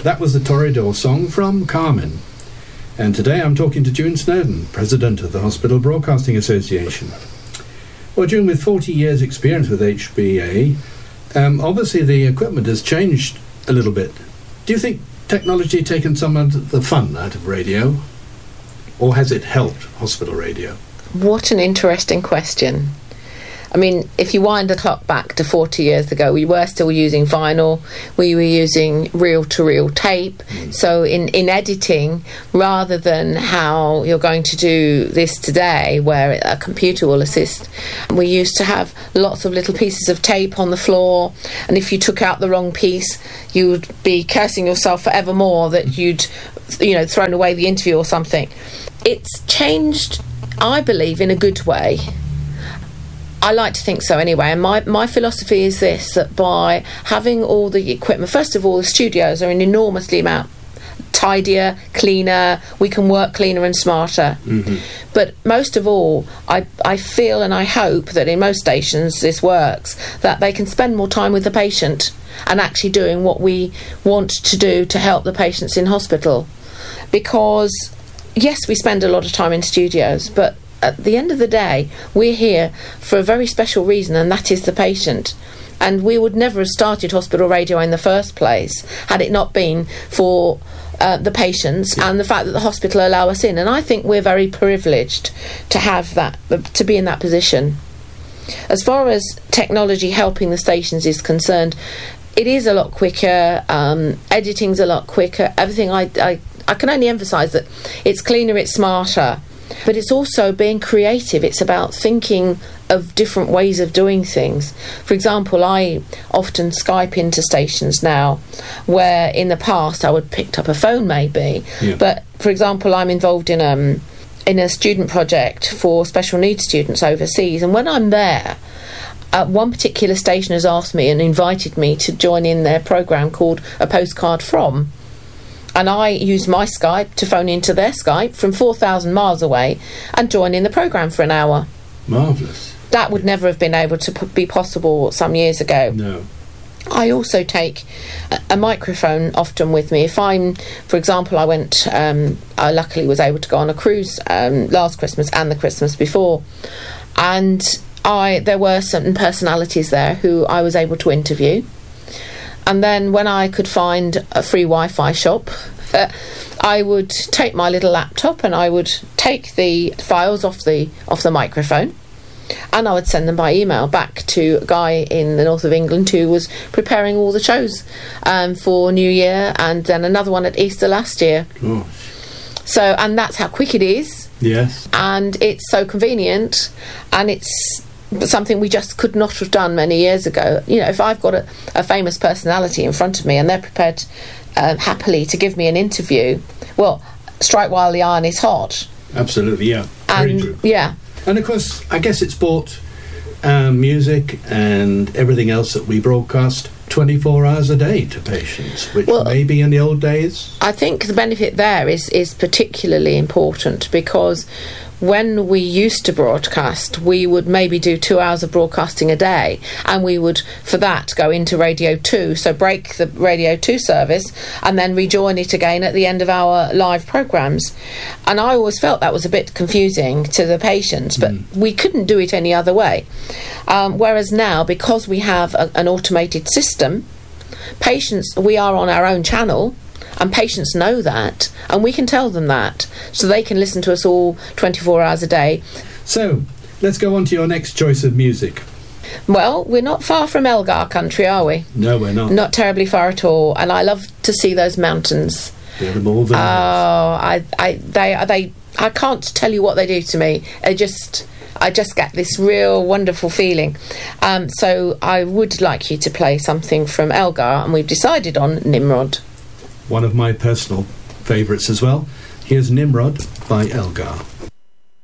That was the Toreador song from Carmen. And today I'm talking to June Snowden, President of the Hospital Broadcasting Association. Well, June, with 40 years' experience with HBA, obviously the equipment has changed a little bit. Do you think technology taken some of the fun out of radio, or has it helped hospital radio? What an interesting question. I mean, if you wind the clock back to 40 years ago, we were still using vinyl, we were using reel-to-reel tape. So in editing, rather than how you're going to do this today, where a computer will assist, we used to have lots of little pieces of tape on the floor, and if you took out the wrong piece, you would be cursing yourself forevermore that you'd, thrown away the interview or something. It's changed, I believe, in a good way. I like to think so anyway, and my philosophy is this, that by having all the equipment, first of all, the studios are an enormously amount tidier, cleaner, we can work cleaner and smarter. Mm-hmm. But most of all, I feel and I hope that in most stations this works, that they can spend more time with the patient and actually doing what we want to do to help the patients in hospital. Because, yes, we spend a lot of time in studios, but at the end of the day, we're here for a very special reason, and that is the patient. And we would never have started hospital radio in the first place had it not been for the patients and the fact that the hospital allow us in. And I think we're very privileged to have that, to be in that position. As far as technology helping the stations is concerned, it is a lot quicker. Editing's a lot quicker. Everything I can only emphasise that it's cleaner, it's smarter. But it's also being creative. It's about thinking of different ways of doing things. For example, I often Skype into stations now, where in the past I would have picked up a phone maybe. Yeah. But, for example, I'm involved in a student project for special needs students overseas, and when I'm there, one particular station has asked me and invited me to join in their programme called A Postcard From. And I use my Skype to phone into their Skype from 4,000 miles away and join in the programme for an hour. Marvellous. That would never have been able to be possible some years ago. No. I also take a microphone often with me. If I'm, for example, I luckily was able to go on a cruise last Christmas and the Christmas before. And there were certain personalities there who I was able to interview. And then when I could find a free Wi-Fi shop, I would take my little laptop and I would take the files off the microphone, and I would send them by email back to a guy in the north of England who was preparing all the shows for New Year, and then another one at Easter last year. Oh. So, and that's how quick it is. Yes. And it's so convenient, and it's something we just could not have done many years ago. If I've got a famous personality in front of me and they're prepared happily to give me an interview, well, strike while the iron is hot. Absolutely, yeah. Very true. Yeah. And of course, I guess it's brought music and everything else that we broadcast 24 hours a day to patients, which maybe in the old days. I think the benefit there is particularly important, because when we used to broadcast, we would maybe do 2 hours of broadcasting a day, and we would, for that, go into Radio 2, so break the Radio 2 service and then rejoin it again at the end of our live programmes. And I always felt that was a bit confusing to the patients, but we couldn't do it any other way. Whereas now, because we have an automated system, we are on our own channel, and patients know that, and we can tell them that, so they can listen to us all 24 hours a day. So, let's go on to your next choice of music. Well, we're not far from Elgar country, are we? No, we're not. Not terribly far at all, and I love to see those mountains. They're the more than I can't tell you what they do to me. I just get this real wonderful feeling. So I would like you to play something from Elgar, and we've decided on Nimrod. One of my personal favourites as well. Here's Nimrod by Elgar.